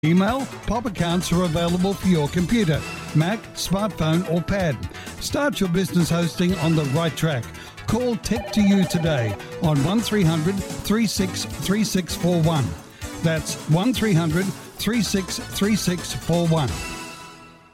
Email, POP accounts are available for your computer, Mac, smartphone or pad. Start your business hosting on the right track. Call Tech2You today on 1300 363641. That's 1300 363641.